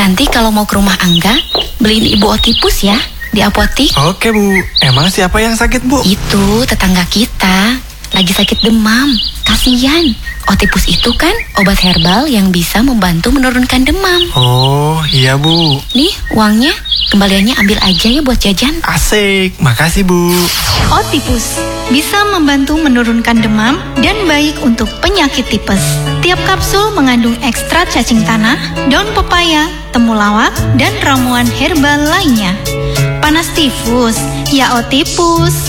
nanti kalau mau ke rumah Angga, beliin Ibu Otipus ya, di apotik. Oke Bu, emang siapa yang sakit Bu? Itu tetangga kita, lagi sakit demam. Kasian, Otipus itu kan obat herbal yang bisa membantu menurunkan demam. Oh iya Bu. Nih uangnya, kembaliannya ambil aja ya buat jajan. Asik, makasih Bu. Otipus bisa membantu menurunkan demam dan baik untuk penyakit tipes. Tiap kapsul mengandung ekstrak cacing tanah, daun pepaya, temulawak, dan ramuan herbal lainnya. Panas tifus, ya Otipus.